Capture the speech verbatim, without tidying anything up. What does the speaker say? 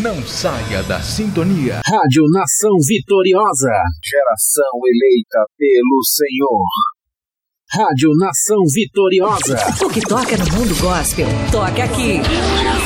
Não saia da sintonia. Rádio Nação Vitoriosa. Geração eleita pelo Senhor. Rádio Nação Vitoriosa. O que toca no mundo gospel, toca aqui.